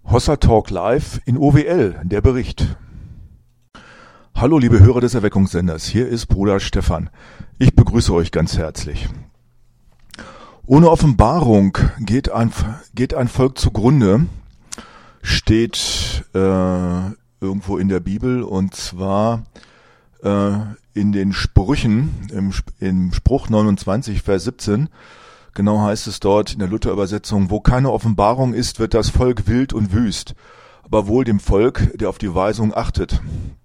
Hossa Talk Live in OWL, der Bericht. Hallo liebe Hörer des Erweckungssenders, hier ist Bruder Stefan. Ich begrüße euch ganz herzlich. Ohne Offenbarung geht ein Volk zugrunde, steht irgendwo in der Bibel, und zwar in den Sprüchen, im Spruch 29, Vers 17. Genau heißt es dort in der Luther-Übersetzung: Wo keine Offenbarung ist, wird das Volk wild und wüst, aber wohl dem Volk, der auf die Weisung achtet.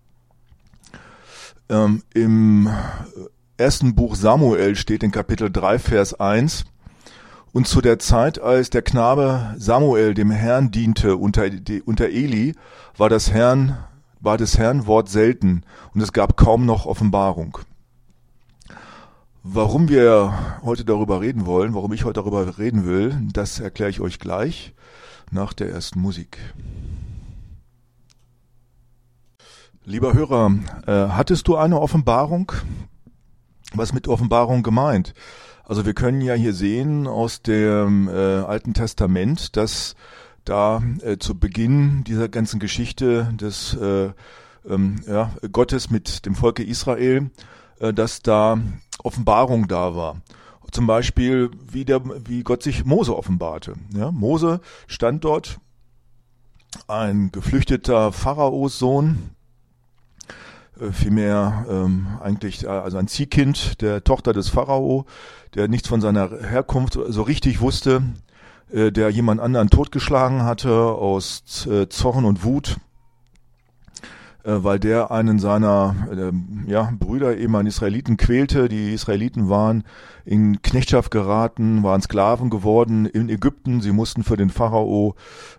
Im ersten Buch Samuel steht in Kapitel 3, Vers 1: Und zu der Zeit, als der Knabe Samuel dem Herrn diente unter Eli, war des Herrn Wort selten, und es gab kaum noch Offenbarung. Warum ich heute darüber reden will, das erkläre ich euch gleich nach der ersten Musik. Lieber Hörer, hattest du eine Offenbarung? Was mit Offenbarung gemeint? Also wir können ja hier sehen aus dem Alten Testament, dass da zu Beginn dieser ganzen Geschichte des Gottes mit dem Volke Israel, dass da Offenbarung da war. Zum Beispiel, wie Gott sich Mose offenbarte. Ja, Mose stand dort, ein geflüchteter Pharaos-Sohn, vielmehr also ein Ziehkind der Tochter des Pharao, der nichts von seiner Herkunft so richtig wusste, der jemand anderen totgeschlagen hatte aus Zorn und Wut, weil der einen seiner Brüder, eben einen Israeliten, quälte. Die Israeliten waren in Knechtschaft geraten, waren Sklaven geworden in Ägypten. Sie mussten für den Pharao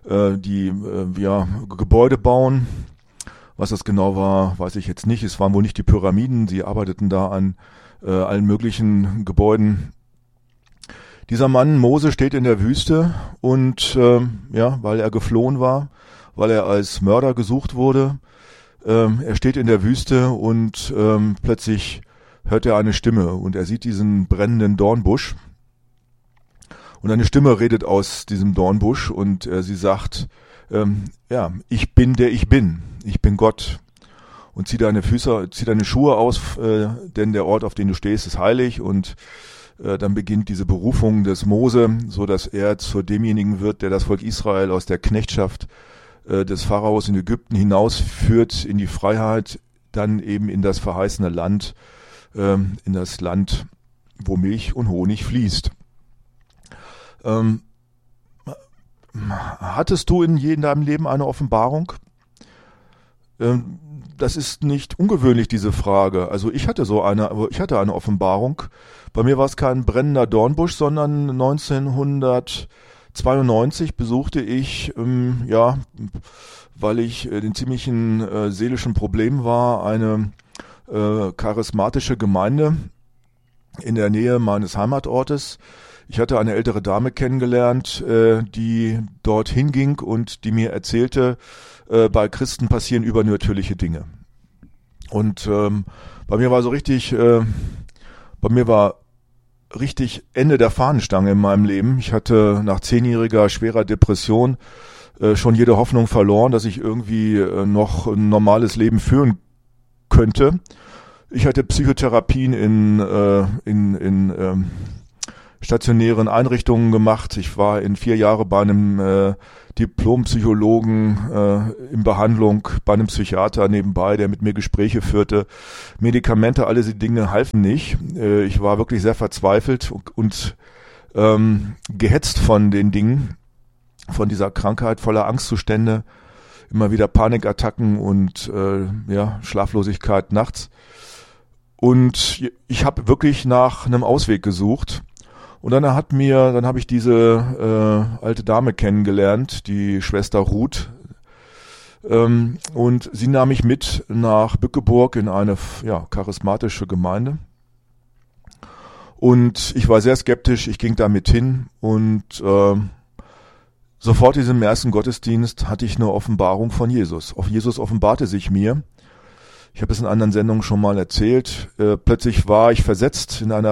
Gebäude bauen. Was das genau war, weiß ich jetzt nicht. Es waren wohl nicht die Pyramiden. Sie arbeiteten da an allen möglichen Gebäuden. Dieser Mann Mose steht in der Wüste und weil er geflohen war, weil er als Mörder gesucht wurde. Er steht in der Wüste und plötzlich hört er eine Stimme und er sieht diesen brennenden Dornbusch. Und eine Stimme redet aus diesem Dornbusch und sie sagt, ich bin der ich bin. Ich bin Gott. Und zieh deine Schuhe aus, denn der Ort, auf dem du stehst, ist heilig. Und dann beginnt diese Berufung des Mose, so dass er zu demjenigen wird, der das Volk Israel aus der Knechtschaft des Pharaos in Ägypten hinausführt in die Freiheit, dann eben in das verheißene Land, in das Land, wo Milch und Honig fließt. Hattest du in deinem Leben eine Offenbarung? Das ist nicht ungewöhnlich, diese Frage. Also ich hatte eine Offenbarung. Bei mir war es kein brennender Dornbusch, sondern 1992 besuchte ich, weil ich in ziemlichen seelischen Problemen war, eine charismatische Gemeinde in der Nähe meines Heimatortes. Ich hatte eine ältere Dame kennengelernt, die dorthin ging und die mir erzählte, bei Christen passieren übernatürliche Dinge. Und bei mir war richtig Ende der Fahnenstange in meinem Leben. Ich hatte nach 10-jähriger schwerer Depression schon jede Hoffnung verloren, dass ich irgendwie noch ein normales Leben führen könnte. Ich hatte Psychotherapien in stationären Einrichtungen gemacht. Ich war in 4 Jahre bei einem Diplompsychologen in Behandlung, bei einem Psychiater nebenbei, der mit mir Gespräche führte. Medikamente, alle diese Dinge halfen nicht. Ich war wirklich sehr verzweifelt und gehetzt von den Dingen, von dieser Krankheit, voller Angstzustände, immer wieder Panikattacken und Schlaflosigkeit nachts. Und ich habe wirklich nach einem Ausweg gesucht. Und dann habe ich diese alte Dame kennengelernt, die Schwester Ruth. Und sie nahm mich mit nach Bückeburg in eine charismatische Gemeinde. Und ich war sehr skeptisch, ich ging da mit hin und sofort in diesem ersten Gottesdienst hatte ich eine Offenbarung von Jesus. Jesus offenbarte sich mir. Ich habe es in anderen Sendungen schon mal erzählt. Plötzlich war ich versetzt in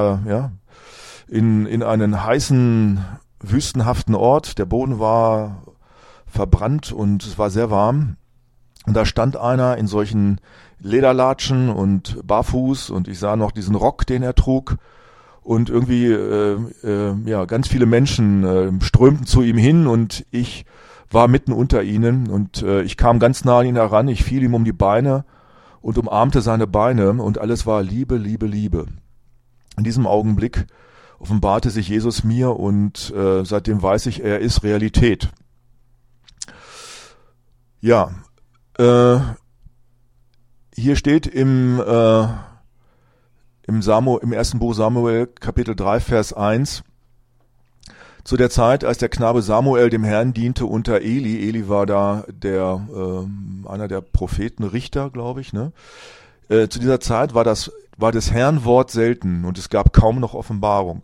in einen heißen, wüstenhaften Ort. Der Boden war verbrannt und es war sehr warm. Und da stand einer in solchen Lederlatschen und barfuß und ich sah noch diesen Rock, den er trug. Und irgendwie, ja, ganz viele Menschen strömten zu ihm hin und ich war mitten unter ihnen und ich kam ganz nah an ihn heran, ich fiel ihm um die Beine und umarmte seine Beine und alles war Liebe, Liebe, Liebe. In diesem Augenblick offenbarte sich Jesus mir und seitdem weiß ich, er ist Realität. Ja, hier steht im ersten Buch Samuel, Kapitel 3, Vers 1, zu der Zeit, als der Knabe Samuel dem Herrn diente unter Eli. Eli war da einer der Propheten, Richter, glaube ich, ne? Zu dieser Zeit war des Herrn Wort selten und es gab kaum noch Offenbarung.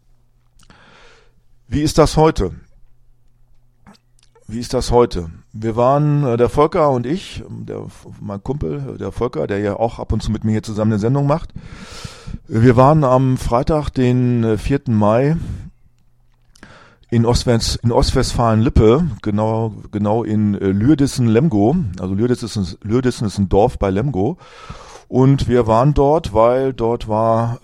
Wie ist das heute? Wie ist das heute? Wir waren, der Volker und ich, mein Kumpel, der Volker, der ja auch ab und zu mit mir hier zusammen eine Sendung macht. Wir waren am Freitag, den 4. Mai, in Ostwestfalen-Lippe, genau in Lürdissen-Lemgo. Also Lürdissen ist ein Dorf bei Lemgo. Und wir waren dort, weil dort war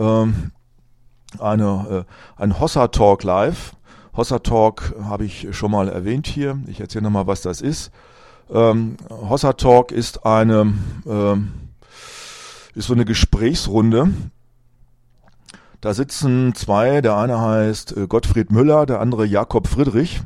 ein Hossa Talk live. Hossa Talk habe ich schon mal erwähnt hier. Ich erzähle nochmal, was das ist. Hossa Talk ist so eine Gesprächsrunde. Da sitzen zwei, der eine heißt Gottfried Müller, der andere Jakob Friedrich.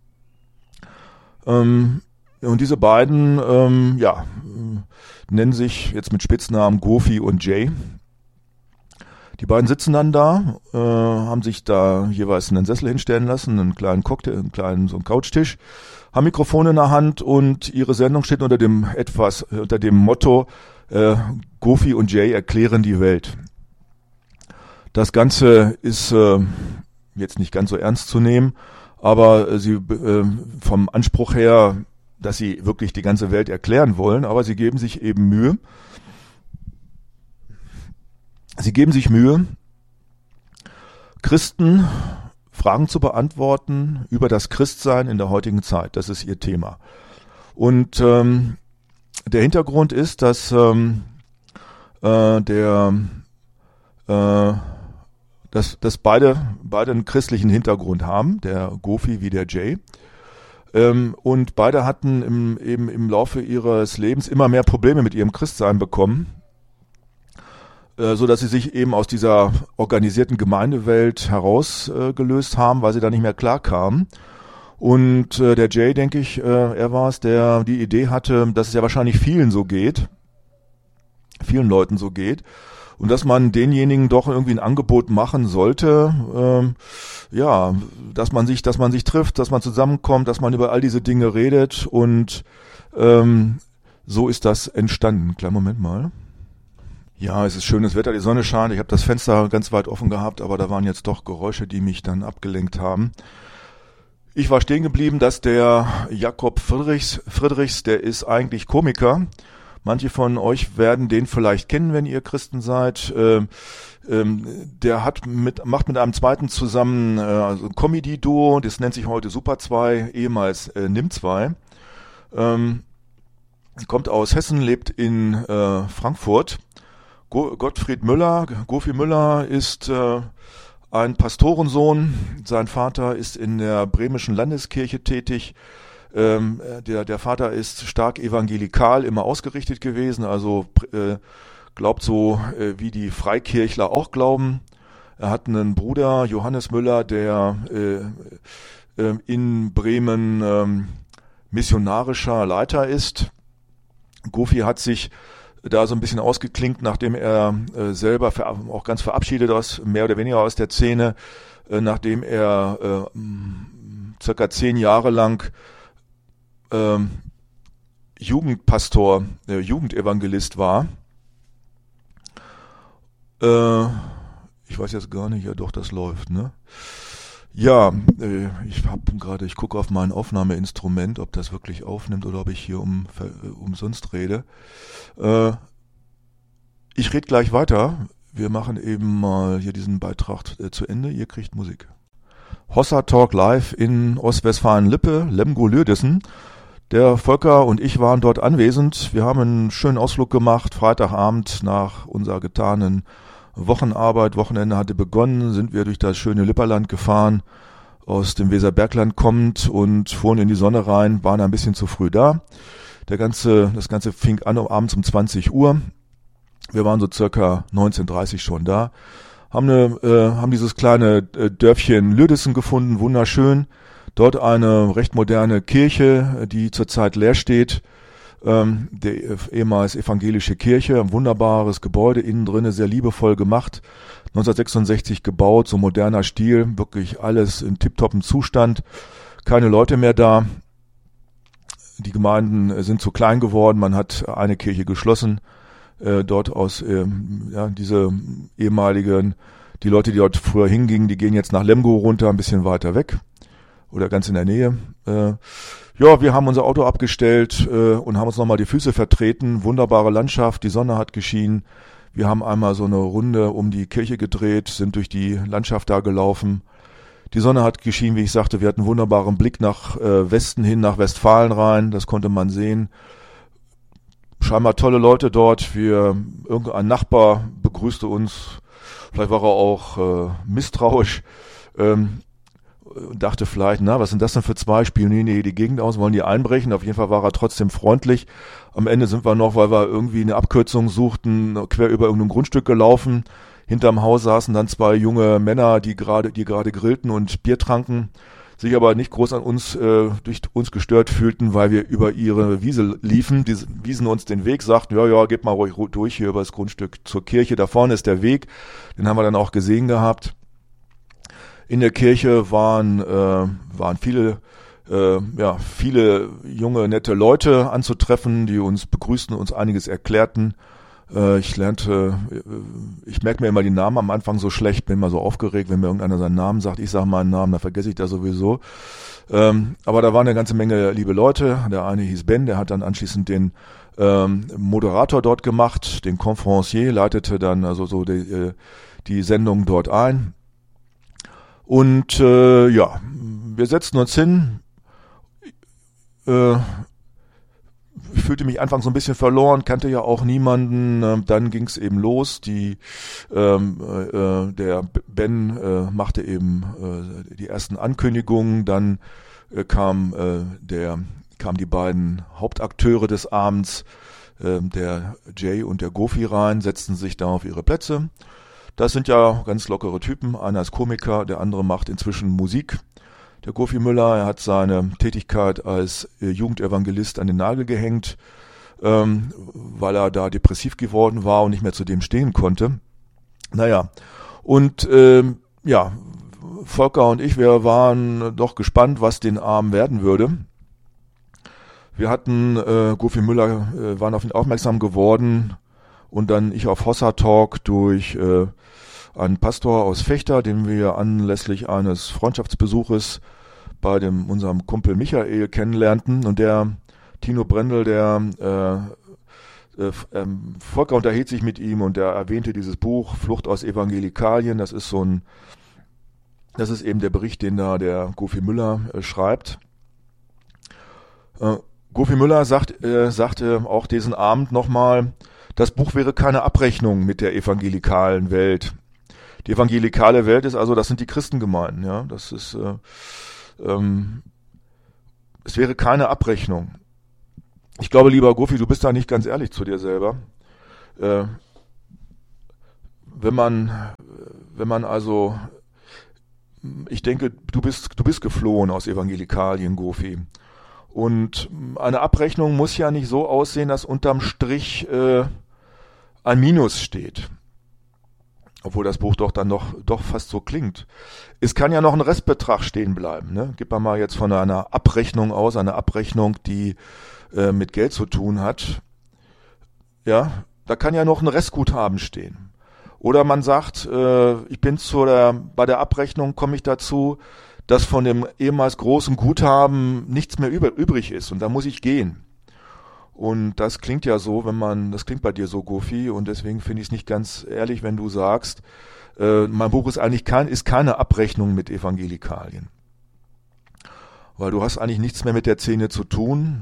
Und diese beiden, nennen sich jetzt mit Spitznamen Gofi und Jay. Die beiden sitzen dann da, haben sich da jeweils einen Sessel hinstellen lassen, einen kleinen Cocktail, so einen Couchtisch, haben Mikrofone in der Hand und ihre Sendung steht unter dem Motto Gofi und Jay erklären die Welt. Das Ganze ist jetzt nicht ganz so ernst zu nehmen, aber sie vom Anspruch her, dass sie wirklich die ganze Welt erklären wollen, aber sie geben sich eben Mühe. Sie geben sich Mühe, Christen Fragen zu beantworten über das Christsein in der heutigen Zeit. Das ist ihr Thema. Und der Hintergrund ist, dass dass beide einen christlichen Hintergrund haben, der Gofi wie der Jay. Und beide hatten im Laufe ihres Lebens immer mehr Probleme mit ihrem Christsein bekommen, so dass sie sich eben aus dieser organisierten Gemeindewelt herausgelöst haben, weil sie da nicht mehr klar kamen. Und der Jay, denke ich, er war es, der die Idee hatte, dass es ja wahrscheinlich vielen Leuten so geht, und dass man denjenigen doch irgendwie ein Angebot machen sollte, dass man sich trifft, dass man zusammenkommt, dass man über all diese Dinge redet, und so ist das entstanden. Kleinen Moment mal. Ja, es ist schönes Wetter, die Sonne scheint, ich habe das Fenster ganz weit offen gehabt, aber da waren jetzt doch Geräusche, die mich dann abgelenkt haben. Ich war stehen geblieben, dass der Jakob Friedrichs, der ist eigentlich Komiker. Manche von euch werden den vielleicht kennen, wenn ihr Christen seid. Der macht mit einem zweiten zusammen also ein Comedy-Duo, das nennt sich heute Super 2, ehemals Nimm 2. Kommt aus Hessen, lebt in Frankfurt. Gottfried Müller, Gofi Müller ist ein Pastorensohn. Sein Vater ist in der bremischen Landeskirche tätig. Der Vater ist stark evangelikal immer ausgerichtet gewesen, also glaubt so wie die Freikirchler auch glauben. Er hat einen Bruder, Johannes Müller, der in Bremen missionarischer Leiter ist. Gofi hat sich da so ein bisschen ausgeklinkt, nachdem er selber auch ganz verabschiedet mehr oder weniger aus der Szene, nachdem er circa 10 Jahre lang Jugendpastor, Jugendevangelist war. Ich weiß jetzt gar nicht, ja doch, das läuft, ne? Ja, ich gucke auf mein Aufnahmeinstrument, ob das wirklich aufnimmt oder ob ich hier umsonst rede. Ich rede gleich weiter. Wir machen eben mal hier diesen Beitrag zu Ende. Ihr kriegt Musik. Hossa Talk live in Ostwestfalen-Lippe, Lemgo-Lürdissen. Der Volker und ich waren dort anwesend. Wir haben einen schönen Ausflug gemacht. Freitagabend nach unserer getanen Wochenarbeit. Wochenende hatte begonnen, sind wir durch das schöne Lipperland gefahren, aus dem Weserbergland kommend und fuhren in die Sonne rein, waren ein bisschen zu früh da. Das Ganze fing an abends um 20 Uhr. Wir waren so circa 19:30 schon da. Haben dieses kleine Dörfchen Lürdissen gefunden, wunderschön. Dort eine recht moderne Kirche, die zurzeit leer steht. Der ehemals evangelische Kirche, ein wunderbares Gebäude, innen drinne sehr liebevoll gemacht. 1966 gebaut, so moderner Stil, wirklich alles in tipptoppem Zustand. Keine Leute mehr da. Die Gemeinden sind zu klein geworden, man hat eine Kirche geschlossen. Dort aus, diese ehemaligen, die Leute, die dort früher hingingen, die gehen jetzt nach Lemgo runter, ein bisschen weiter weg. Oder ganz in der Nähe. Wir haben unser Auto abgestellt und haben uns nochmal die Füße vertreten. Wunderbare Landschaft, die Sonne hat geschienen. Wir haben einmal so eine Runde um die Kirche gedreht, sind durch die Landschaft da gelaufen. Die Sonne hat geschienen, wie ich sagte. Wir hatten einen wunderbaren Blick nach Westen hin, nach Westfalen rein. Das konnte man sehen. Scheinbar tolle Leute dort. Irgendein Nachbar begrüßte uns. Vielleicht war er auch misstrauisch. Und dachte vielleicht, was sind das denn für zwei, spionieren die Gegend aus, wollen die einbrechen? Auf jeden Fall war er trotzdem freundlich. Am Ende sind wir noch, weil wir irgendwie eine Abkürzung suchten, quer über irgendein Grundstück gelaufen. Hinterm Haus saßen dann zwei junge Männer, die gerade grillten und Bier tranken, sich aber nicht groß durch uns gestört fühlten, weil wir über ihre Wiese liefen. Die wiesen uns den Weg, sagten, geht mal ruhig durch hier über das Grundstück zur Kirche. Da vorne ist der Weg. Den haben wir dann auch gesehen gehabt. In der Kirche waren viele junge, nette Leute anzutreffen, die uns begrüßten, uns einiges erklärten. Ich merke mir immer die Namen am Anfang so schlecht, bin immer so aufgeregt, wenn mir irgendeiner seinen Namen sagt. Ich sage meinen Namen, dann vergesse ich das sowieso. Aber da waren eine ganze Menge liebe Leute. Der eine hieß Ben, der hat dann anschließend den Moderator dort gemacht, den Conferencier, leitete dann also so die Sendung dort ein. Und wir setzten uns hin. Ich fühlte mich anfangs so ein bisschen verloren, kannte ja auch niemanden. Dann ging es eben los. Der Ben machte eben die ersten Ankündigungen. Dann kamen die beiden Hauptakteure des Abends, der Jay und der Goofy rein, setzten sich da auf ihre Plätze. Das sind ja ganz lockere Typen. Einer ist Komiker, der andere macht inzwischen Musik. Der Goofy Müller, er hat seine Tätigkeit als Jugendevangelist an den Nagel gehängt, weil er da depressiv geworden war und nicht mehr zu dem stehen konnte. Volker und ich, wir waren doch gespannt, was den Abend werden würde. Wir hatten Goofy Müller, waren auf ihn aufmerksam geworden und dann ich auf Hossa Talk durch einen Pastor aus Vechta, den wir anlässlich eines Freundschaftsbesuches bei unserem Kumpel Michael kennenlernten, und der Tino Brendel, Volker unterhielt sich mit ihm und er erwähnte dieses Buch Flucht aus Evangelikalien. Das ist eben der Bericht, den da der Goofy Müller schreibt. Goofy Müller sagte auch diesen Abend nochmal, das Buch wäre keine Abrechnung mit der evangelikalen Welt. Die evangelikale Welt ist also, das sind die Christengemeinden, ja. Das ist, es wäre keine Abrechnung. Ich glaube, lieber Goofy, du bist da nicht ganz ehrlich zu dir selber. Wenn man also, ich denke, du bist geflohen aus Evangelikalien, Goofy. Und eine Abrechnung muss ja nicht so aussehen, dass unterm Strich ein Minus steht. Obwohl das Buch doch fast so klingt. Es kann ja noch ein Restbetrag stehen bleiben. Ne? Geht man mal jetzt von einer Abrechnung aus, eine Abrechnung, die mit Geld zu tun hat. Ja, da kann ja noch ein Restguthaben stehen. Oder man sagt, bei der Abrechnung komme ich dazu, dass von dem ehemals großen Guthaben nichts mehr übrig ist und da muss ich gehen. Und das klingt ja so, das klingt bei dir so, Goofy, und deswegen finde ich es nicht ganz ehrlich, wenn du sagst, mein Buch ist eigentlich keine Abrechnung mit Evangelikalien. Weil du hast eigentlich nichts mehr mit der Szene zu tun.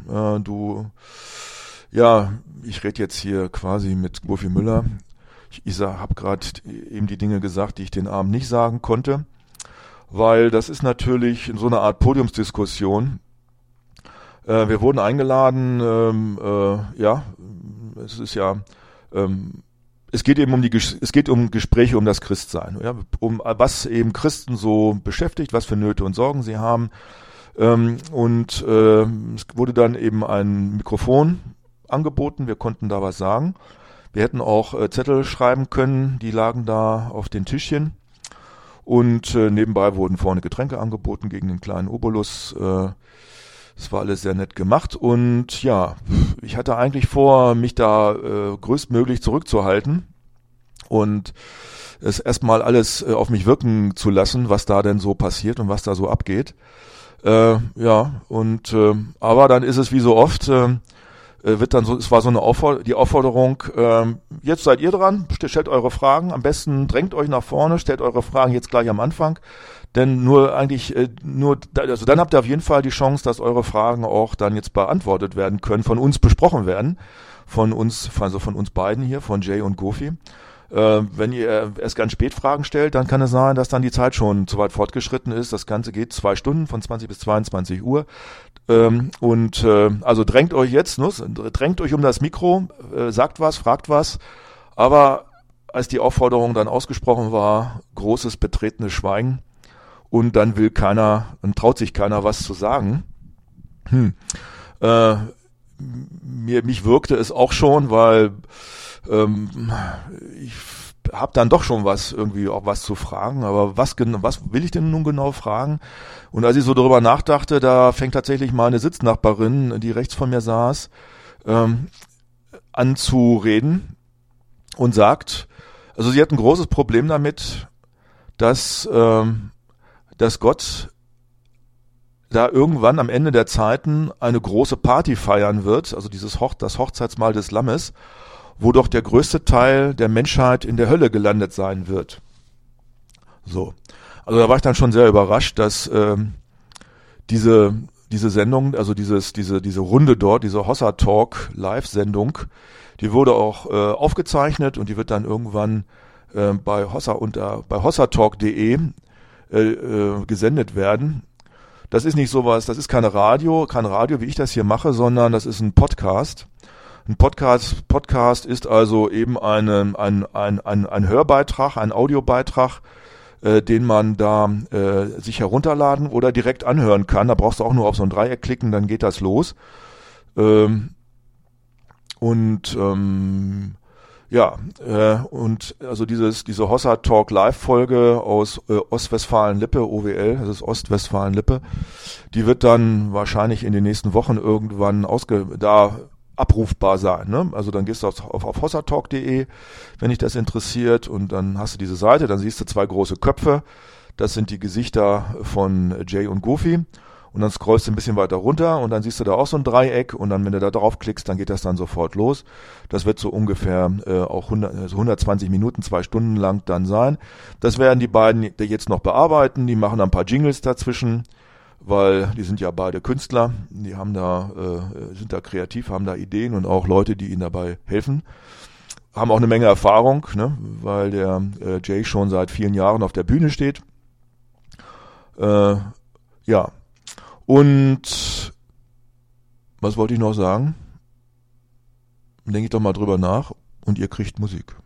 Ich rede jetzt hier quasi mit Gofi Müller. Ich habe gerade eben die Dinge gesagt, die ich den Abend nicht sagen konnte, weil das ist natürlich so eine Art Podiumsdiskussion. Wir wurden eingeladen, es geht eben um Gespräche um das Christsein, ja, um was eben Christen so beschäftigt, was für Nöte und Sorgen sie haben. Es wurde dann eben ein Mikrofon angeboten, wir konnten da was sagen. Wir hätten auch Zettel schreiben können, die lagen da auf den Tischchen. Und nebenbei wurden vorne Getränke angeboten gegen den kleinen Obolus. Das war alles sehr nett gemacht. Und ja, ich hatte eigentlich vor, mich da größtmöglich zurückzuhalten und es erstmal alles auf mich wirken zu lassen, was da denn so passiert und was da so abgeht. Aber dann ist es wie so oft, es war so die Aufforderung, jetzt seid ihr dran, stellt eure Fragen, am besten drängt euch nach vorne, stellt eure Fragen jetzt gleich am Anfang, denn dann habt ihr auf jeden Fall die Chance, dass eure Fragen auch dann jetzt beantwortet werden können, von uns besprochen werden, von uns beiden hier, von Jay und Gofi. Wenn ihr erst ganz spät Fragen stellt, dann kann es sein, dass dann die Zeit schon zu weit fortgeschritten ist. Das Ganze geht 2 Stunden von 20 bis 22 Uhr. Also drängt euch um das Mikro, sagt was, fragt was. Aber als die Aufforderung dann ausgesprochen war, großes betretenes Schweigen und dann traut sich keiner was zu sagen. Mich wirkte es auch schon, weil ich habe dann doch schon was zu fragen, aber was will ich denn nun genau fragen? Und als ich so darüber nachdachte, da fängt tatsächlich meine Sitznachbarin, die rechts von mir saß, an zu reden und sagt, also sie hat ein großes Problem damit, dass Gott da irgendwann am Ende der Zeiten eine große Party feiern wird, also das Hochzeitsmahl des Lammes, wo doch der größte Teil der Menschheit in der Hölle gelandet sein wird. So. Also da war ich dann schon sehr überrascht, dass diese Sendung, also diese Runde dort, diese Hossa Talk Live-Sendung, die wurde auch aufgezeichnet und die wird dann irgendwann bei hossatalk.de gesendet werden. Das ist nicht sowas, das ist kein Radio, wie ich das hier mache, sondern das ist ein Podcast. Ein Podcast ist also eben ein Hörbeitrag, ein Audiobeitrag, den man da sich herunterladen oder direkt anhören kann. Da brauchst du auch nur auf so ein Dreieck klicken, dann geht das los. Also diese Hossa Talk Live-Folge aus Ostwestfalen-Lippe, OWL, das ist Ostwestfalen-Lippe, die wird dann wahrscheinlich in den nächsten Wochen irgendwann abrufbar sein, ne? Also dann gehst du auf hossatalk.de, wenn dich das interessiert, und dann hast du diese Seite, dann siehst du 2 große Köpfe, das sind die Gesichter von Jay und Gofi, und dann scrollst du ein bisschen weiter runter und dann siehst du da auch so ein Dreieck, und dann, wenn du da drauf klickst, dann geht das dann sofort los. Das wird so ungefähr auch 120 Minuten, 2 Stunden lang dann sein. Das werden die beiden jetzt noch bearbeiten, die machen ein paar Jingles dazwischen, weil die sind ja beide Künstler, die sind da kreativ, haben da Ideen und auch Leute, die ihnen dabei helfen. Haben auch eine Menge Erfahrung, ne, weil der Jay schon seit vielen Jahren auf der Bühne steht. Und was wollte ich noch sagen? Denke ich doch mal drüber nach und ihr kriegt Musik.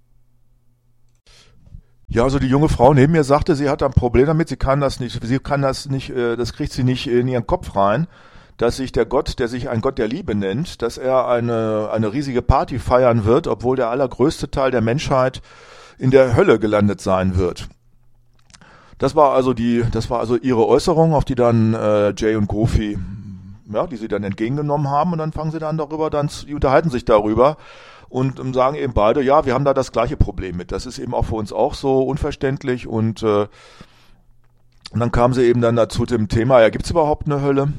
Ja, also die junge Frau neben mir sagte, sie hat ein Problem damit, das kriegt sie nicht in ihren Kopf rein, dass sich der Gott, der sich ein Gott der Liebe nennt, dass er eine riesige Party feiern wird, obwohl der allergrößte Teil der Menschheit in der Hölle gelandet sein wird. Das war also ihre Äußerung, auf die dann Jay und Gofi, ja, die sie dann entgegengenommen haben, und dann fangen sie dann die unterhalten sich darüber. Und sagen eben beide, ja, wir haben da das gleiche Problem mit. Das ist eben auch für uns auch so unverständlich. Und dann kamen sie eben dann dazu dem Thema, ja, gibt's überhaupt eine Hölle?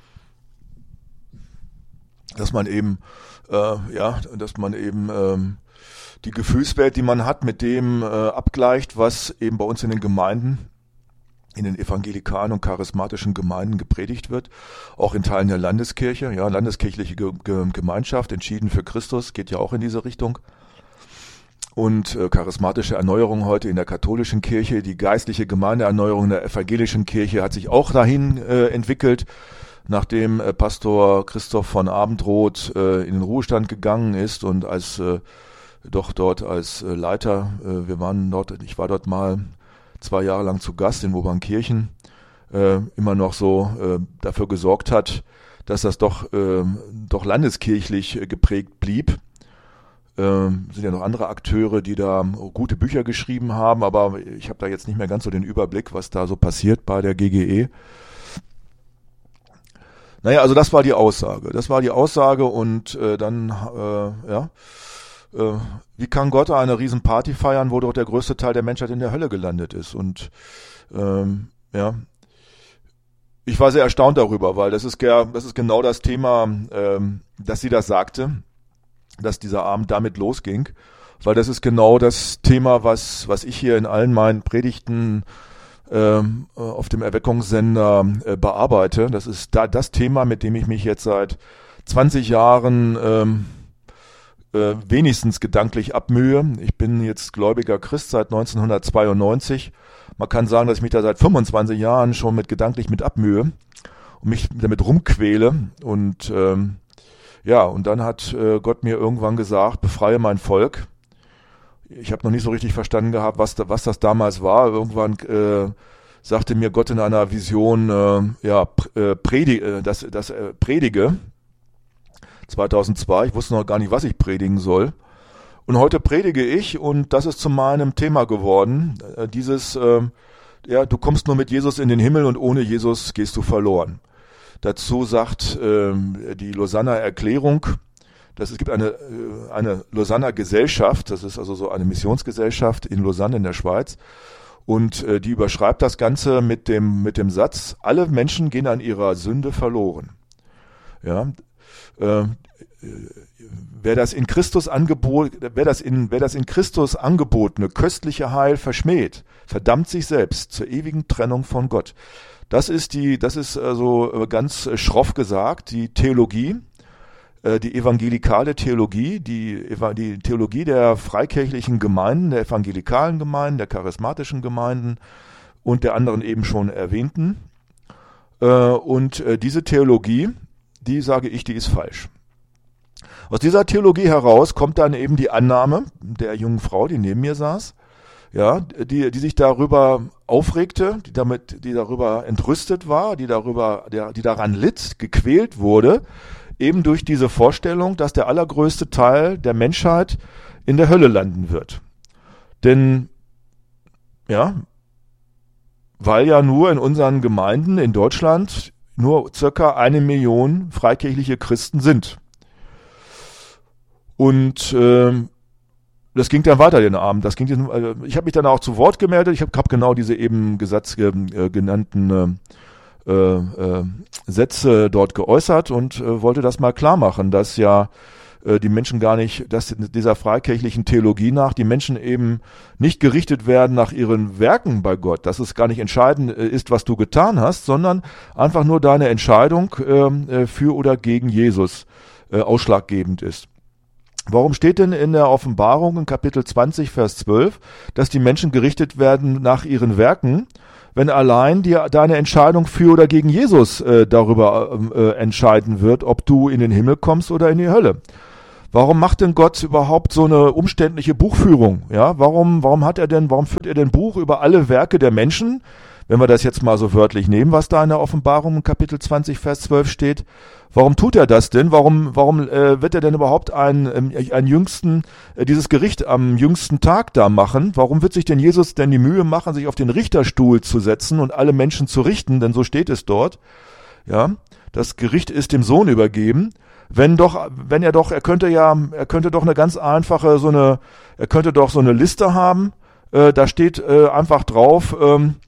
Dass man eben die Gefühlswelt, die man hat, mit dem abgleicht, was eben bei uns in den Gemeinden, in den evangelikalen und charismatischen Gemeinden gepredigt wird, auch in Teilen der Landeskirche, ja, landeskirchliche Gemeinschaft, entschieden für Christus, geht ja auch in diese Richtung. Und charismatische Erneuerung heute in der katholischen Kirche, die geistliche Gemeindeerneuerung in der evangelischen Kirche hat sich auch dahin entwickelt, nachdem Pastor Christoph von Abendroth in den Ruhestand gegangen ist und als dort als Leiter, ich war dort mal 2 Jahre lang zu Gast in Obernkirchen, immer noch so dafür gesorgt hat, dass das doch landeskirchlich geprägt blieb. Sind ja noch andere Akteure, die da gute Bücher geschrieben haben, aber ich habe da jetzt nicht mehr ganz so den Überblick, was da so passiert bei der GGE. Naja, also das war die Aussage. Und wie kann Gott eine Riesenparty feiern, wo doch der größte Teil der Menschheit in der Hölle gelandet ist? Und ich war sehr erstaunt darüber, weil das ist genau das Thema, dass sie das sagte, dass dieser Abend damit losging, weil das ist genau das Thema, was ich hier in allen meinen Predigten auf dem Erweckungssender bearbeite. Das ist das Thema, mit dem ich mich jetzt seit 20 Jahren wenigstens gedanklich abmühe. Ich bin jetzt gläubiger Christ seit 1992. Man kann sagen, dass ich mich da seit 25 Jahren schon gedanklich mit abmühe und mich damit rumquäle. Und und dann hat Gott mir irgendwann gesagt, befreie mein Volk. Ich habe noch nicht so richtig verstanden gehabt, was das damals war. Irgendwann sagte mir Gott in einer Vision, predige. 2002, ich wusste noch gar nicht, was ich predigen soll. Und heute predige ich und das ist zu meinem Thema geworden. Du kommst nur mit Jesus in den Himmel und ohne Jesus gehst du verloren. Dazu sagt die Lausanner Erklärung, es gibt eine Lausanner Gesellschaft, das ist also so eine Missionsgesellschaft in Lausanne in der Schweiz. Und die überschreibt das Ganze mit dem Satz, alle Menschen gehen an ihrer Sünde verloren. Ja, wer das in Christus angebotene köstliche Heil verschmäht, verdammt sich selbst zur ewigen Trennung von Gott. Das ist also ganz schroff gesagt die Theologie, die evangelikale Theologie, die Theologie der freikirchlichen Gemeinden, der evangelikalen Gemeinden, der charismatischen Gemeinden und der anderen eben schon erwähnten. Und diese Theologie, die sage ich, die ist falsch. Aus dieser Theologie heraus kommt dann eben die Annahme der jungen Frau, die neben mir saß, ja, die sich darüber aufregte, die darüber entrüstet war, die daran litt, gequält wurde, eben durch diese Vorstellung, dass der allergrößte Teil der Menschheit in der Hölle landen wird. Denn, weil ja nur in unseren Gemeinden in Deutschland nur circa 1 Million freikirchliche Christen sind. Und das ging dann weiter den Abend. Ich habe mich dann auch zu Wort gemeldet. Ich habe genau diese eben genannten Sätze dort geäußert und wollte das mal klar machen, dass ja die Menschen gar nicht, dass dieser freikirchlichen Theologie nach die Menschen eben nicht gerichtet werden nach ihren Werken bei Gott, dass es gar nicht entscheidend ist, was du getan hast, sondern einfach nur deine Entscheidung für oder gegen Jesus ausschlaggebend ist. Warum steht denn in der Offenbarung in Kapitel 20, Vers 12, dass die Menschen gerichtet werden nach ihren Werken, wenn allein deine Entscheidung für oder gegen Jesus darüber entscheiden wird, ob du in den Himmel kommst oder in die Hölle? Warum macht denn Gott überhaupt so eine umständliche Buchführung? Ja, warum führt er denn Buch über alle Werke der Menschen? Wenn wir das jetzt mal so wörtlich nehmen, was da in der Offenbarung in Kapitel 20, Vers 12 steht. Warum tut er das denn? Warum wird er denn überhaupt dieses Gericht am jüngsten Tag da machen? Warum wird sich denn Jesus denn die Mühe machen, sich auf den Richterstuhl zu setzen und alle Menschen zu richten? Denn so steht es dort. Ja, das Gericht ist dem Sohn übergeben. Er könnte doch eine ganz einfache er könnte doch so eine Liste haben. Da steht einfach drauf,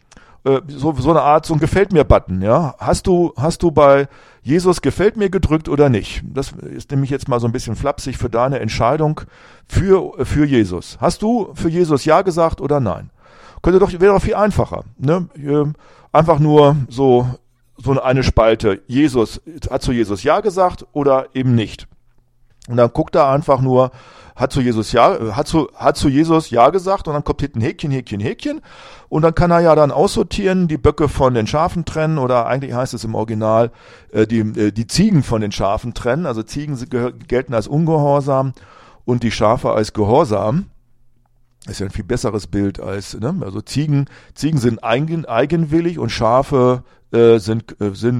so eine Art, so ein Gefällt mir-Button, ja. Hast du bei Jesus Gefällt mir gedrückt oder nicht? Das ist nämlich jetzt mal so ein bisschen flapsig für deine Entscheidung für Jesus. Hast du für Jesus Ja gesagt oder nein? Wäre doch viel einfacher, ne? Einfach nur so eine Spalte. Hat zu Jesus Ja gesagt oder eben nicht? Und dann guckt er einfach nur, hat zu Jesus Ja gesagt und dann kommt hinten Häkchen, Häkchen, Häkchen und dann kann er ja dann aussortieren, die Böcke von den Schafen trennen oder eigentlich heißt es im Original, die Ziegen von den Schafen trennen. Also Ziegen gelten als ungehorsam und die Schafe als gehorsam. Das ist ja ein viel besseres Bild als, ne? Also Ziegen sind eigenwillig und Schafe sind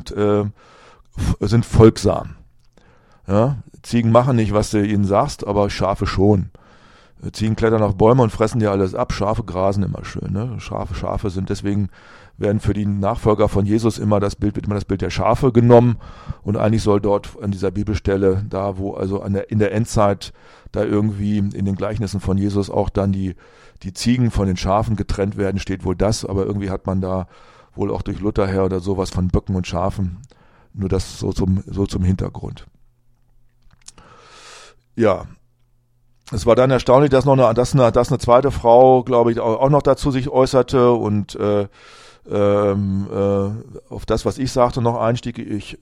folgsam. Ja? Ziegen machen nicht, was du ihnen sagst, aber Schafe schon. Ziegen klettern auf Bäume und fressen dir alles ab. Schafe grasen immer schön. Ne? Schafe sind deswegen, werden für die Nachfolger von Jesus immer das Bild der Schafe genommen. Und eigentlich soll dort an dieser Bibelstelle, da wo also in der Endzeit, da irgendwie in den Gleichnissen von Jesus auch dann die Ziegen von den Schafen getrennt werden, steht wohl das. Aber irgendwie hat man da wohl auch durch Luther her oder sowas von Böcken und Schafen. Nur das so zum Hintergrund. Ja, es war dann erstaunlich, dass eine zweite Frau, glaube ich, auch noch dazu sich äußerte und auf das, was ich sagte, noch einstieg ich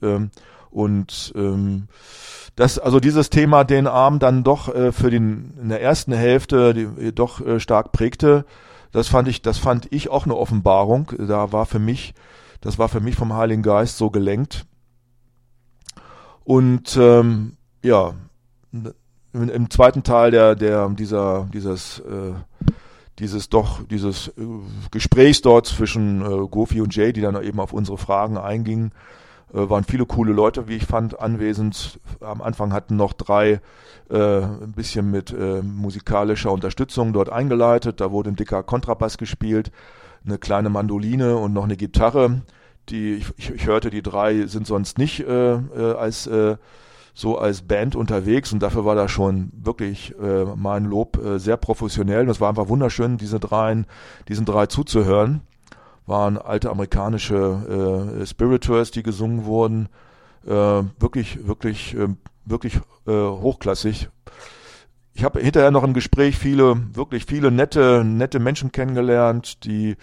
also dieses Thema den Armen dann doch in der ersten Hälfte doch stark prägte. Das fand ich auch eine Offenbarung. Das war für mich vom Heiligen Geist so gelenkt. Und ja. Im zweiten Teil dieses Gesprächs dort zwischen Gofi und Jay, die dann eben auf unsere Fragen eingingen, waren viele coole Leute, wie ich fand, anwesend. Am Anfang hatten noch 3 ein bisschen mit musikalischer Unterstützung dort eingeleitet. Da wurde ein dicker Kontrabass gespielt, eine kleine Mandoline und noch eine Gitarre. Ich hörte, die 3 sind sonst nicht als Band unterwegs und dafür war das schon wirklich mein Lob sehr professionell. Das war einfach wunderschön, diesen 3 zuzuhören. Waren alte amerikanische Spirituals, die gesungen wurden. Wirklich hochklassig. Ich habe hinterher noch im Gespräch wirklich viele nette Menschen kennengelernt, die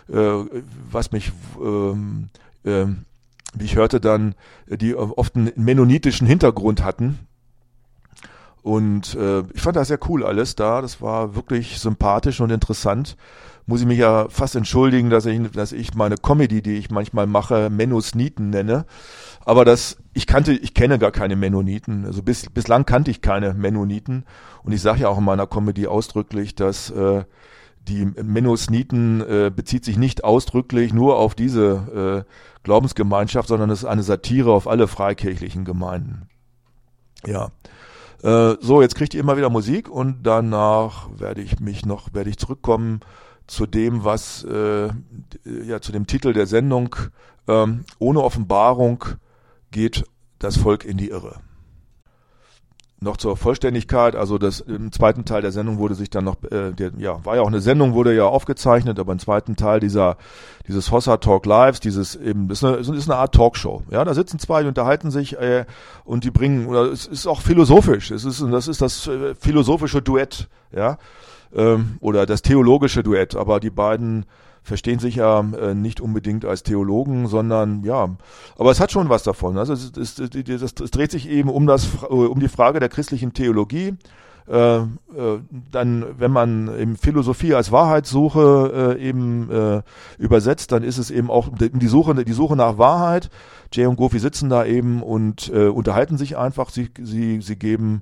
wie ich hörte dann, die oft einen mennonitischen Hintergrund hatten. Und ich fand das sehr cool alles da. Das war wirklich sympathisch und interessant. Muss ich mich ja fast entschuldigen, dass ich meine Comedy, die ich manchmal mache, Mennoniten nenne. Aber ich kenne gar keine Mennoniten. Also bislang kannte ich keine Mennoniten. Und ich sage ja auch in meiner Comedy ausdrücklich, dass die Mennoniten bezieht sich nicht ausdrücklich nur auf diese Glaubensgemeinschaft, sondern es ist eine Satire auf alle freikirchlichen Gemeinden. Ja. So, jetzt kriegt ihr immer wieder Musik und danach werde ich zurückkommen zu dem, zu dem Titel der Sendung, ohne Offenbarung geht das Volk in die Irre. Noch zur Vollständigkeit, also im zweiten Teil der Sendung wurde sich dann noch, war ja auch eine Sendung, wurde ja aufgezeichnet, aber im zweiten Teil dieses Hossa Talk Lives, das ist eine Art Talkshow, ja, da sitzen 2, die unterhalten sich und die bringen, oder es ist auch philosophisch, das ist das philosophische Duett, ja, oder das theologische Duett, aber die beiden verstehen sich ja nicht unbedingt als Theologen, sondern ja, aber es hat schon was davon. Also es dreht sich eben um die Frage der christlichen Theologie. Dann, wenn man eben Philosophie als Wahrheitssuche übersetzt, dann ist es eben auch die Suche nach Wahrheit. Jay und Gofi sitzen da eben und unterhalten sich einfach. Sie geben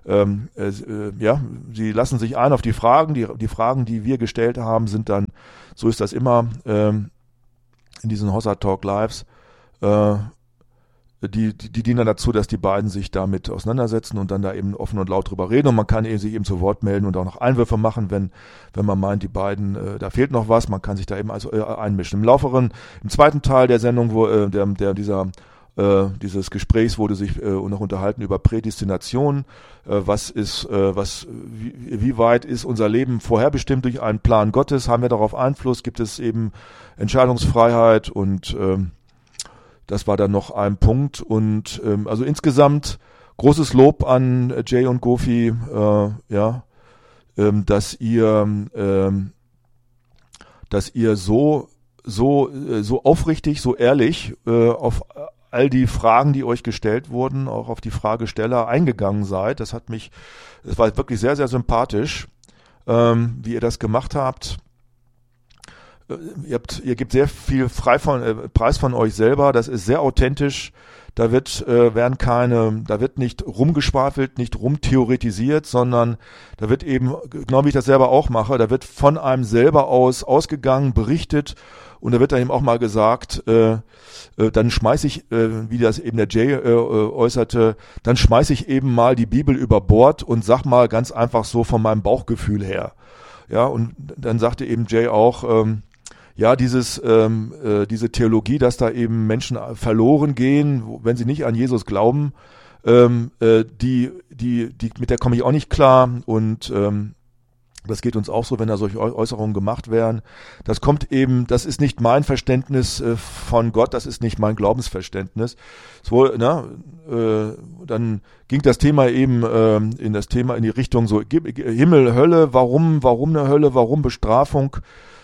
sie lassen sich ein auf die Fragen. Die Fragen, die wir gestellt haben, sind dann, so ist das immer in diesen Hossa Talk Lives, die dienen dazu, dass die beiden sich damit auseinandersetzen und dann da eben offen und laut drüber reden und man kann sich eben zu Wort melden und auch noch Einwürfe machen, wenn man meint, die beiden, da fehlt noch was, man kann sich da eben also einmischen. Im zweiten Teil der Sendung, wo dieser dieses Gesprächs wurde sich noch unterhalten über Prädestination. Wie weit ist unser Leben vorherbestimmt durch einen Plan Gottes? Haben wir darauf Einfluss? Gibt es eben Entscheidungsfreiheit? Und das war dann noch ein Punkt. Und also insgesamt großes Lob an Jay und Gofi, dass ihr so aufrichtig, so ehrlich auf all die Fragen, die euch gestellt wurden, auch auf die Fragesteller eingegangen seid. Es war wirklich sehr, sehr sympathisch, wie ihr das gemacht habt. Ihr gebt sehr viel Preis von euch selber. Das ist sehr authentisch. Da wird nicht rumgeschwafelt, nicht rumtheoretisiert, sondern da wird eben, genau wie ich das selber auch mache, da wird von einem selber ausgegangen, berichtet, und da wird dann eben auch mal gesagt, dann schmeiße ich, wie das eben der Jay äußerte, dann schmeiße ich eben mal die Bibel über Bord und sag mal ganz einfach so von meinem Bauchgefühl her. Ja, und dann sagte eben Jay auch, diese Theologie, dass da eben Menschen verloren gehen, wenn sie nicht an Jesus glauben, mit der komme ich auch nicht klar, und das geht uns auch so, wenn da solche Äußerungen gemacht werden. Das ist nicht mein Verständnis von Gott, das ist nicht mein Glaubensverständnis. Dann ging das Thema eben in die Richtung so Himmel, Hölle, warum eine Hölle, warum Bestrafung?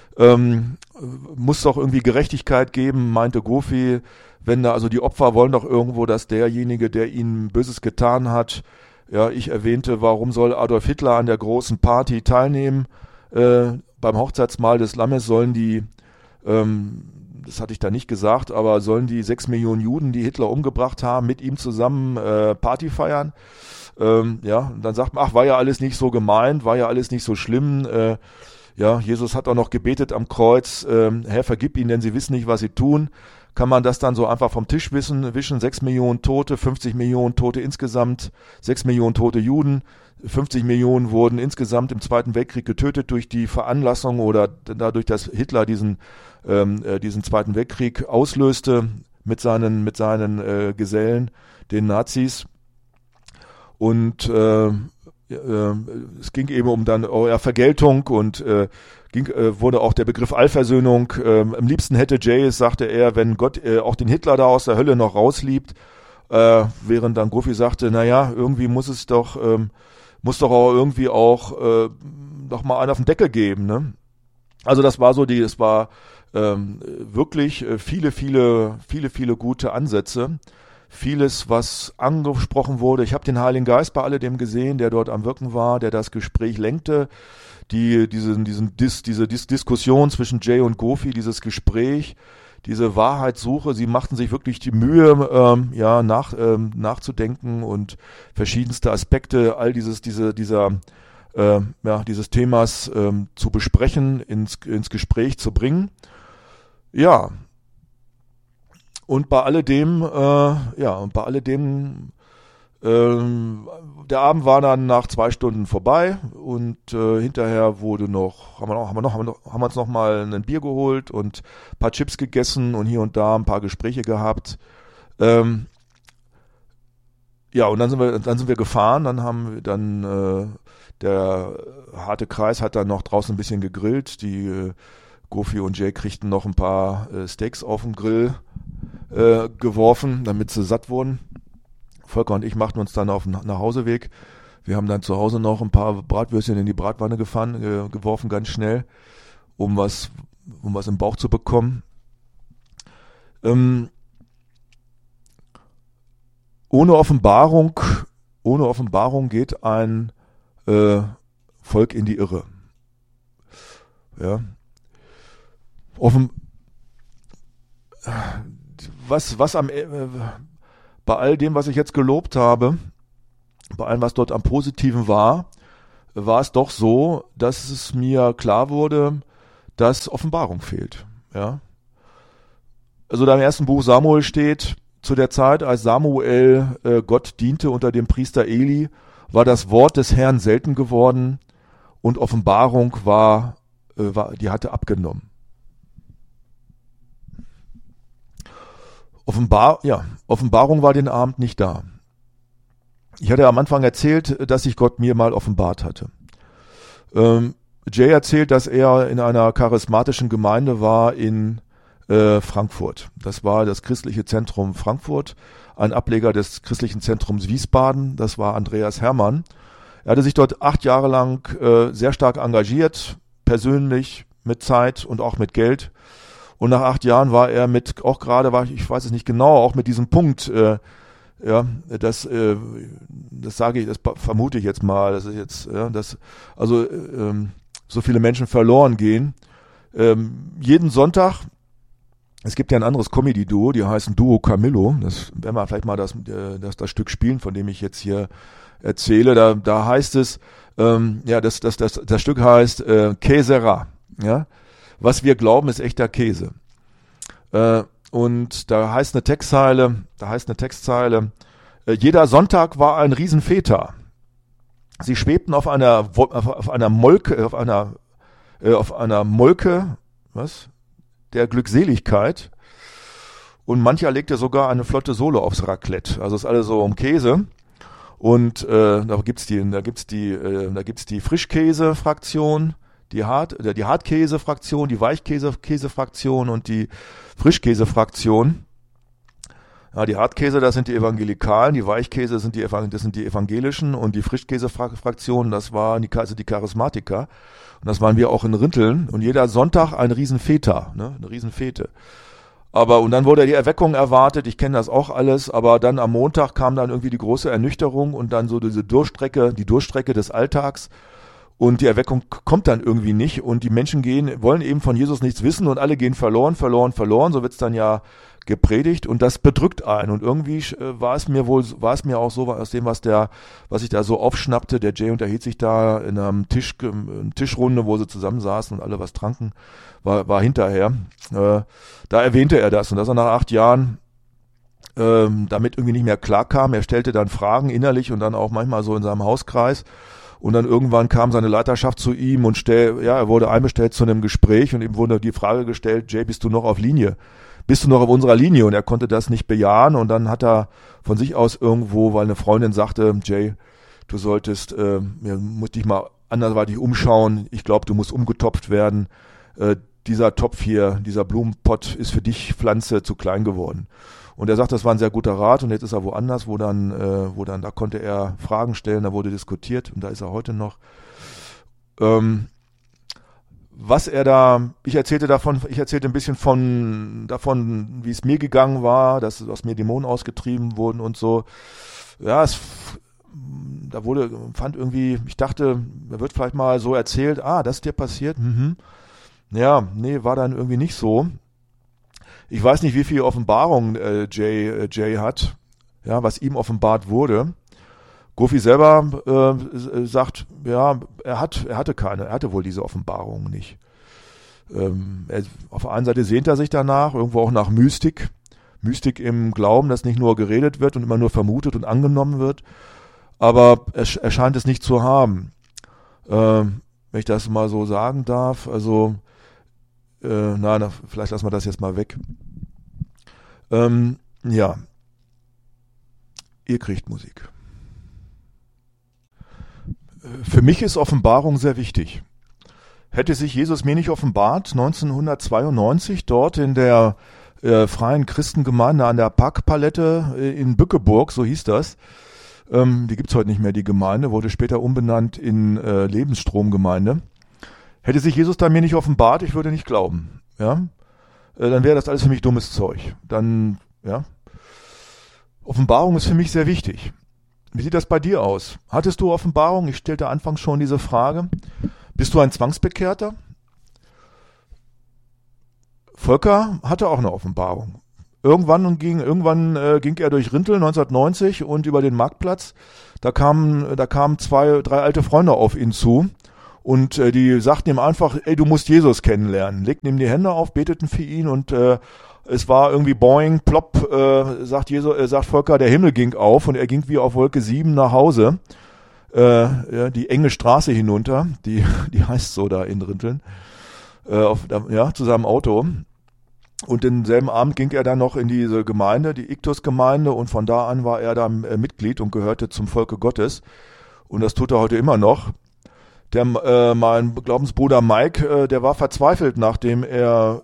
Muss doch irgendwie Gerechtigkeit geben, meinte Gofi, also die Opfer wollen doch irgendwo, dass derjenige, der ihnen Böses getan hat, ja, ich erwähnte, warum soll Adolf Hitler an der großen Party teilnehmen? Beim Hochzeitsmahl des Lammes sollen das hatte ich da nicht gesagt, aber sollen die 6 Millionen Juden, die Hitler umgebracht haben, mit ihm zusammen Party feiern? Und dann sagt man, ach, war ja alles nicht so gemeint, war ja alles nicht so schlimm. Jesus hat auch noch gebetet am Kreuz, Herr, vergib ihnen, denn sie wissen nicht, was sie tun. Kann man das dann so einfach vom Tisch wischen? 6 Millionen Tote, 50 Millionen Tote insgesamt, 6 Millionen tote Juden, 50 Millionen wurden insgesamt im Zweiten Weltkrieg getötet durch die Veranlassung oder dadurch, dass Hitler diesen Zweiten Weltkrieg auslöste mit seinen Gesellen, den Nazis. Und es ging eben um dann Vergeltung, und wurde auch der Begriff Allversöhnung. Am liebsten hätte Jay, sagte er, wenn Gott auch den Hitler da aus der Hölle noch rausliebt, während dann Gofi sagte, irgendwie muss doch auch irgendwie auch noch mal einen auf den Deckel geben, ne? Also das war wirklich viele gute Ansätze. Vieles, was angesprochen wurde. Ich habe den Heiligen Geist bei alledem gesehen, der dort am Wirken war, der das Gespräch lenkte. Diese Diskussion zwischen Jay und Gofi, dieses Gespräch, diese Wahrheitssuche, sie machten sich wirklich die Mühe, nachzudenken und verschiedenste Aspekte all dieses Themas zu besprechen, ins Gespräch zu bringen. Ja. Und bei alledem, der Abend war dann nach 2 Stunden vorbei, und hinterher haben wir uns noch mal ein Bier geholt und ein paar Chips gegessen und hier und da ein paar Gespräche gehabt. Und dann sind wir gefahren, der harte Kreis hat dann noch draußen ein bisschen gegrillt, die Gofi und Jay kriegten noch ein paar Steaks auf den Grill geworfen, damit sie satt wurden. Volker und ich machten uns dann auf den Nachhauseweg. Wir haben dann zu Hause noch ein paar Bratwürstchen in die Bratwanne geworfen, ganz schnell, um was im Bauch zu bekommen. Ohne Offenbarung geht ein Volk in die Irre. Ja. Bei all dem, was ich jetzt gelobt habe, bei allem, was dort am Positiven war es doch so, dass es mir klar wurde, dass Offenbarung fehlt. Ja. Also da im 1. Buch Samuel steht, zu der Zeit, als Samuel Gott diente unter dem Priester Eli, war das Wort des Herrn selten geworden, und Offenbarung die hatte abgenommen. Offenbarung war den Abend nicht da. Ich hatte am Anfang erzählt, dass sich Gott mir mal offenbart hatte. Jay erzählt, dass er in einer charismatischen Gemeinde war in Frankfurt. Das war das christliche Zentrum Frankfurt, ein Ableger des christlichen Zentrums Wiesbaden. Das war Andreas Hermann. Er hatte sich dort 8 Jahre lang sehr stark engagiert, persönlich, mit Zeit und auch mit Geld. Und nach 8 Jahren war er ich weiß es nicht genau, auch mit diesem Punkt, das sage ich, das vermute ich jetzt mal, das ist jetzt, so viele Menschen verloren gehen. Jeden Sonntag, es gibt ja ein anderes Comedy-Duo, die heißen Duo Camillo, das werden wir vielleicht mal das Stück spielen, von dem ich jetzt hier erzähle, da heißt es, das Stück heißt Käsera, ja, was wir glauben ist echter Käse. Und da heißt eine Textzeile, jeder Sonntag war ein Riesenfeta. Sie schwebten auf einer Molke, der Glückseligkeit. Und mancher legte sogar eine flotte Sohle aufs Raclette. Also es ist alles so um Käse. Und da gibt's die Frischkäse-Fraktion, die Hartkäse-Fraktion, die Weichkäse-Fraktion und die Frischkäse-Fraktion. Ja, die Hartkäse, das sind die Evangelikalen, die Weichkäse das sind die Evangelischen und die Frischkäse-Fraktion, das waren die Charismatiker. Und das waren wir auch in Rinteln. Und jeder Sonntag ein Riesenfeta, eine Riesenfete. Und dann wurde die Erweckung erwartet, ich kenne das auch alles, aber dann am Montag kam dann irgendwie die große Ernüchterung und dann so die Durchstrecke des Alltags. Und die Erweckung kommt dann irgendwie nicht und die Menschen wollen eben von Jesus nichts wissen und alle gehen verloren, so wird's dann ja gepredigt und das bedrückt einen und irgendwie war es mir auch so aus dem, was ich da so aufschnappte, der Jay unterhielt sich da in einer Tischrunde, wo sie zusammensaßen und alle was tranken, war hinterher, da erwähnte er das und dass er nach 8 Jahren damit irgendwie nicht mehr klarkam, er stellte dann Fragen innerlich und dann auch manchmal so in seinem Hauskreis. Und dann irgendwann kam seine Leiterschaft zu ihm und er wurde einbestellt zu einem Gespräch und ihm wurde die Frage gestellt, Jay, bist du noch auf Linie? Bist du noch auf unserer Linie? Und er konnte das nicht bejahen und dann hat er von sich aus irgendwo, weil eine Freundin sagte, Jay, du solltest, musst dich mal anderweitig umschauen, ich glaube, du musst umgetopft werden, dieser Topf hier, dieser Blumenpott ist für dich Pflanze zu klein geworden. Und er sagt, das war ein sehr guter Rat und jetzt ist er woanders, da konnte er Fragen stellen, da wurde diskutiert und da ist er heute noch. Ich erzählte ein bisschen davon, wie es mir gegangen war, dass aus mir Dämonen ausgetrieben wurden und so. Ja, ich dachte, er wird vielleicht mal so erzählt, das ist dir passiert, Ja, nee, war dann irgendwie nicht so. Ich weiß nicht, wie viel Offenbarung Jay hat, ja, was ihm offenbart wurde. Goofy selber sagt, ja, er hatte wohl diese Offenbarung nicht. Auf der einen Seite sehnt er sich danach, irgendwo auch nach Mystik im Glauben, dass nicht nur geredet wird und immer nur vermutet und angenommen wird, aber er scheint es nicht zu haben. Wenn ich das mal so sagen darf, also vielleicht lassen wir das jetzt mal weg. Ihr kriegt Musik. Für mich ist Offenbarung sehr wichtig. Hätte sich Jesus mir nicht offenbart, 1992 dort in der Freien Christengemeinde an der Parkpalette in Bückeburg, so hieß das. Die gibt's heute nicht mehr, die Gemeinde, wurde später umbenannt in Lebensstromgemeinde. Hätte sich Jesus da mir nicht offenbart, ich würde nicht glauben, ja, dann wäre das alles für mich dummes Zeug. Dann, ja, Offenbarung ist für mich sehr wichtig. Wie sieht das bei dir aus? Hattest du Offenbarung? Ich stellte anfangs schon diese Frage. Bist du ein Zwangsbekehrter? Volker hatte auch eine Offenbarung. Irgendwann ging er durch Rinteln 1990 und über den Marktplatz. Da kamen 2, 3 alte Freunde auf ihn zu. Und die sagten ihm einfach, ey, du musst Jesus kennenlernen. Legten ihm die Hände auf, beteten für ihn und es war irgendwie boing, plopp, sagt Volker, der Himmel ging auf und er ging wie auf Wolke 7 nach Hause. Die enge Straße hinunter, die heißt so da in Rinteln, zu seinem Auto. Und denselben Abend ging er dann noch in diese Gemeinde, die Iktus-Gemeinde, und von da an war er dann Mitglied und gehörte zum Volke Gottes. Und das tut er heute immer noch. Mein Glaubensbruder Mike, der war verzweifelt, er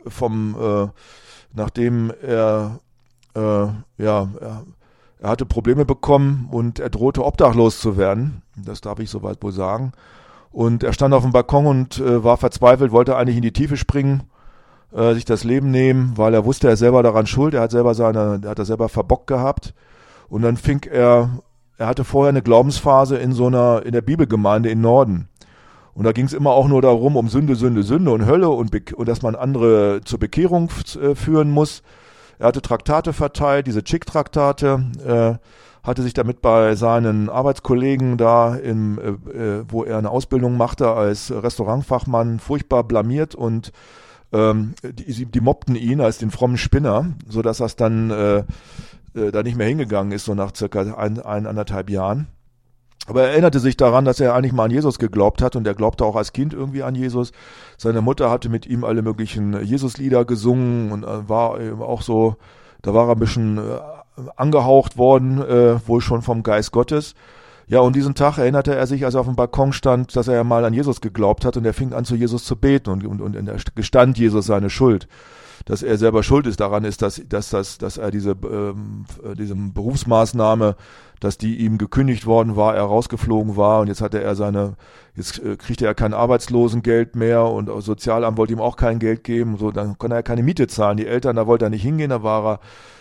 hatte Probleme bekommen und er drohte obdachlos zu werden. Das darf ich soweit wohl sagen. Und er stand auf dem Balkon und war verzweifelt, wollte eigentlich in die Tiefe springen, sich das Leben nehmen, weil er wusste, er ist selber daran schuld. Er hat das selber verbockt gehabt. Und dann er hatte vorher eine Glaubensphase in der Bibelgemeinde im Norden. Und da ging es immer auch nur darum, um Sünde, Sünde, Sünde und Hölle und dass man andere zur Bekehrung führen muss. Er hatte Traktate verteilt, diese Chick-Traktate, hatte sich damit bei seinen Arbeitskollegen da, wo er eine Ausbildung machte als Restaurantfachmann, furchtbar blamiert und die mobbten ihn als den frommen Spinner, sodass das dann da nicht mehr hingegangen ist, so nach circa 1,5 Jahren. Aber er erinnerte sich daran, dass er eigentlich mal an Jesus geglaubt hat und er glaubte auch als Kind irgendwie an Jesus. Seine Mutter hatte mit ihm alle möglichen Jesuslieder gesungen und war eben auch so, da war er ein bisschen angehaucht worden, wohl schon vom Geist Gottes. Ja, und diesen Tag erinnerte er sich, als er auf dem Balkon stand, dass er ja mal an Jesus geglaubt hat und er fing an, zu Jesus zu beten und er gestand Jesus seine Schuld. Dass er selber schuld ist daran ist, dass er diese Berufsmaßnahme, dass die ihm gekündigt worden war, er rausgeflogen war und jetzt kriegte er kein Arbeitslosengeld mehr und das Sozialamt wollte ihm auch kein Geld geben, so dann konnte er keine Miete zahlen. Die Eltern, da wollte er nicht hingehen, da war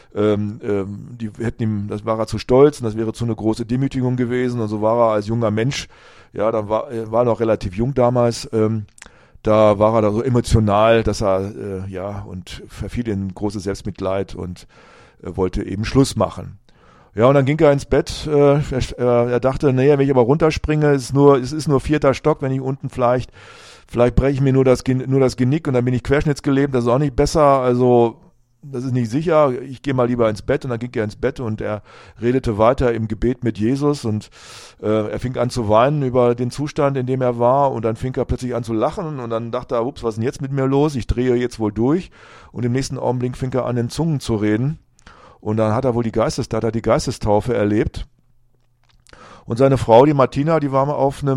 das war er zu stolz und das wäre zu eine große Demütigung gewesen und so war er als junger Mensch, ja, er war noch relativ jung damals, da war er da so emotional, dass er, und verfiel in großes Selbstmitleid und wollte eben Schluss machen. Ja, und dann ging er ins Bett, er dachte, wenn ich aber runterspringe, es ist nur 4. Stock, wenn ich unten vielleicht breche ich mir nur das Genick und dann bin ich querschnittsgelähmt, das ist auch nicht besser, also das ist nicht sicher, ich gehe mal lieber ins Bett. Und dann ging er ins Bett und er redete weiter im Gebet mit Jesus und er fing an zu weinen über den Zustand, in dem er war und dann fing er plötzlich an zu lachen und dann dachte er, ups, was ist denn jetzt mit mir los? Ich drehe jetzt wohl durch und im nächsten Augenblick fing er an, in Zungen zu reden und dann hat er wohl die Geistestaufe erlebt. Und seine Frau, die Martina, die war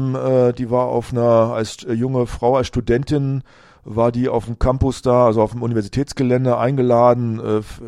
als junge Frau, als Studentin, war die auf dem Campus da, also auf dem Universitätsgelände eingeladen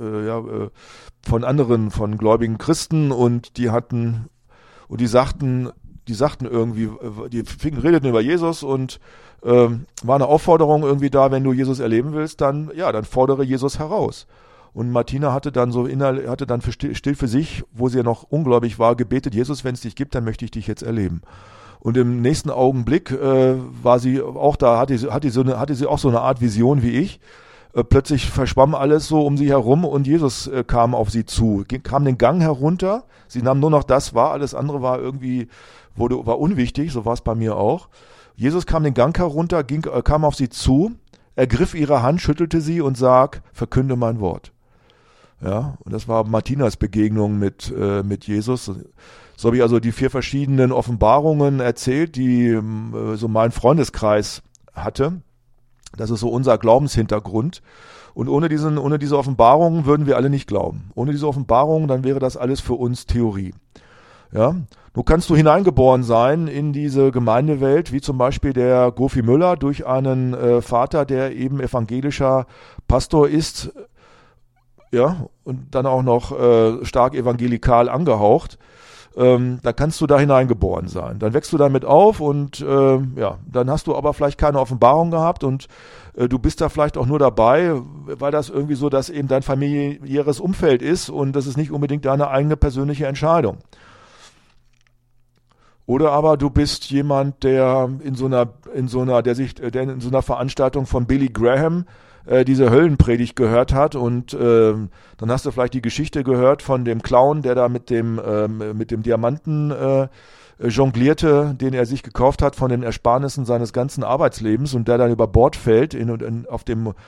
von gläubigen Christen und die sagten irgendwie, redeten über Jesus und war eine Aufforderung irgendwie da, wenn du Jesus erleben willst, dann fordere Jesus heraus. Und Martina hatte dann still für sich, wo sie ja noch ungläubig war, gebetet, Jesus, wenn es dich gibt, dann möchte ich dich jetzt erleben. Und im nächsten Augenblick war sie auch da, hatte sie auch so eine Art Vision wie ich. Plötzlich verschwamm alles so um sie herum und Jesus kam auf sie zu, kam den Gang herunter. Sie nahm nur noch das wahr, alles andere war unwichtig, so war es bei mir auch. Jesus kam den Gang herunter, kam auf sie zu, ergriff ihre Hand, schüttelte sie und sagt, verkünde mein Wort. Ja, und das war Martinas Begegnung mit Jesus. So habe ich also die 4 verschiedenen Offenbarungen erzählt, die so mein Freundeskreis hatte. Das ist so unser Glaubenshintergrund. Und ohne diese Offenbarungen würden wir alle nicht glauben. Ohne diese Offenbarungen, dann wäre das alles für uns Theorie. Ja, nun kannst du hineingeboren sein in diese Gemeindewelt, wie zum Beispiel der Gofi Müller durch einen Vater, der eben evangelischer Pastor ist, ja, und dann auch noch stark evangelikal angehaucht. Da kannst du da hineingeboren sein. Dann wächst du damit auf und dann hast du aber vielleicht keine Offenbarung gehabt und du bist da vielleicht auch nur dabei, weil das irgendwie so, dass eben dein familiäres Umfeld ist und das ist nicht unbedingt deine eigene persönliche Entscheidung. Oder aber du bist jemand, der in so einer Veranstaltung von Billy Graham diese Höllenpredigt gehört hat und dann hast du vielleicht die Geschichte gehört von dem Clown, der da mit dem Diamanten jonglierte, den er sich gekauft hat von den Ersparnissen seines ganzen Arbeitslebens und der dann über Bord fällt auf dem